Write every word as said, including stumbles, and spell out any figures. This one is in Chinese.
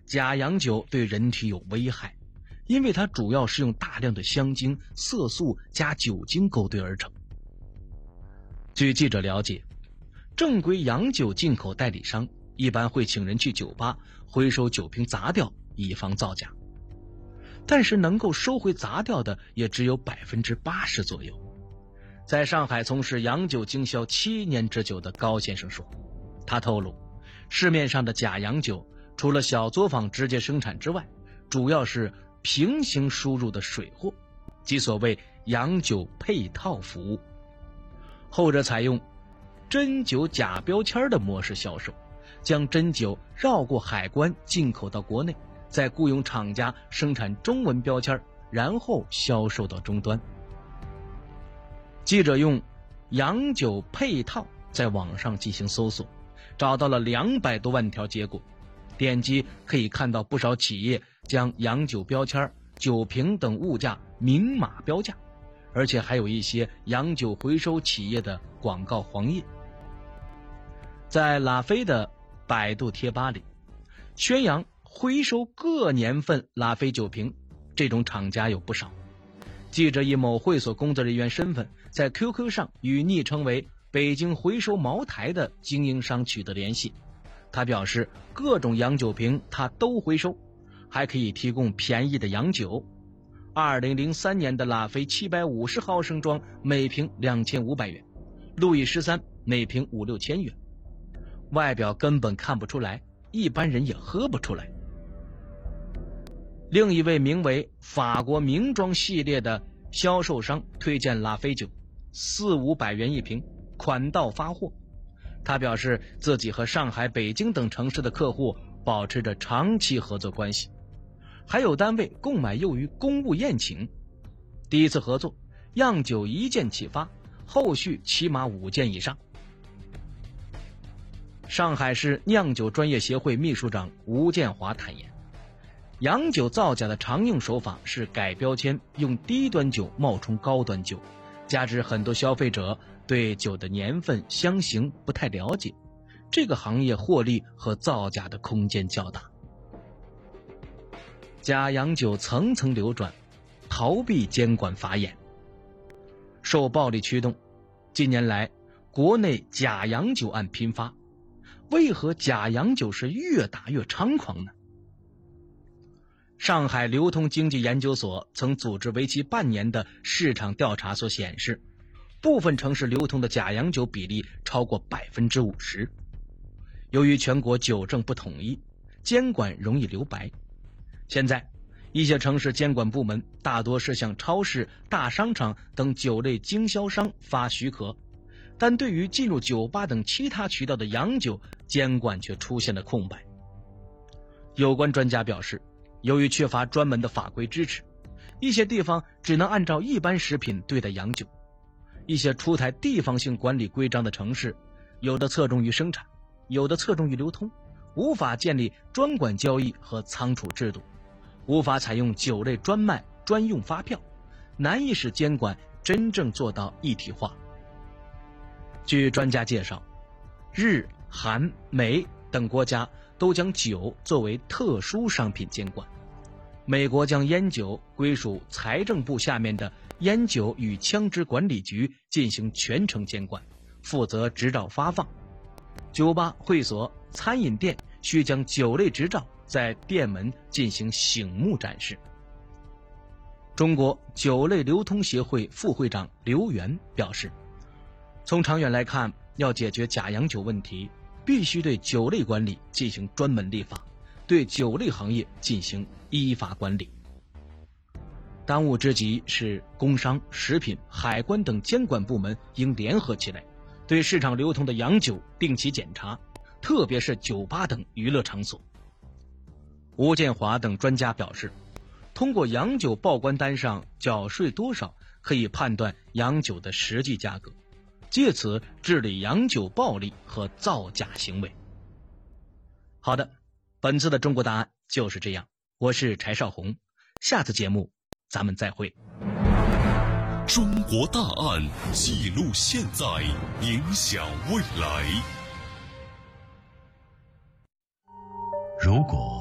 假洋酒对人体有危害，因为它主要是用大量的香精、色素加酒精勾兑而成。据记者了解，正规洋酒进口代理商一般会请人去酒吧回收酒瓶砸掉，以防造假。但是能够收回砸掉的也只有 百分之八十 左右。在上海从事洋酒经销七年之久的高先生说，他透露，市面上的假洋酒除了小作坊直接生产之外，主要是平行输入的水货，即所谓洋酒配套服务。后者采用真酒假标签的模式销售，将真酒绕过海关进口到国内，再雇佣厂家生产中文标签，然后销售到终端。记者用洋酒配套在网上进行搜索，找到了两百多万条结果，点击可以看到不少企业将洋酒标签、酒瓶等物价明码标价，而且还有一些洋酒回收企业的广告黄页。在拉菲的百度贴吧里，宣扬回收各年份拉菲酒瓶，这种厂家有不少。记者以某会所工作人员身份，在 Q Q 上与昵称为北京回收茅台的经营商取得联系。他表示各种洋酒瓶他都回收，还可以提供便宜的洋酒。二零零三年的拉菲七百五十毫升装每瓶两千五百元，路易十三每瓶五六千元，外表根本看不出来，一般人也喝不出来。另一位名为法国名庄系列的销售商推荐拉菲酒，四五百元一瓶，款到发货。他表示自己和上海、北京等城市的客户保持着长期合作关系，还有单位购买用于公务宴请。第一次合作，样酒一件起发，后续起码五件以上。上海市酿酒专业协会秘书长吴建华坦言，洋酒造假的常用手法是改标签，用低端酒冒充高端酒，加之很多消费者对酒的年份、香型不太了解，这个行业获利和造假的空间较大。假洋酒层层流转，逃避监管法眼。受暴力驱动，近年来国内假洋酒案频发，为何假洋酒是越打越猖狂呢？上海流通经济研究所曾组织为期半年的市场调查所显示，部分城市流通的假洋酒比例超过 百分之五十。 由于全国酒政不统一，监管容易留白。现在一些城市监管部门大多是向超市、大商场等酒类经销商发许可，但对于进入酒吧等其他渠道的洋酒，监管却出现了空白。有关专家表示，由于缺乏专门的法规支持，一些地方只能按照一般食品对待洋酒。一些出台地方性管理规章的城市，有的侧重于生产，有的侧重于流通，无法建立专管交易和仓储制度，无法采用酒类专卖专用发票，难以使监管真正做到一体化。据专家介绍，日、韩、美等国家都将酒作为特殊商品监管。美国将烟酒归属财政部下面的烟酒与枪支管理局进行全程监管，负责执照发放。酒吧、会所、餐饮店需将酒类执照在店门进行醒目展示。中国酒类流通协会副会长刘源表示，从长远来看，要解决假洋酒问题，必须对酒类管理进行专门立法，对酒类行业进行依法管理。当务之急是工商、食品、海关等监管部门应联合起来，对市场流通的洋酒定期检查，特别是酒吧等娱乐场所。吴建华等专家表示，通过洋酒报关单上缴税多少，可以判断洋酒的实际价格，借此治理洋酒暴利和造假行为。好的，本次的中国答案就是这样，我是柴少红，下次节目咱们再会。 中国大案记录现在，影响未来。 如果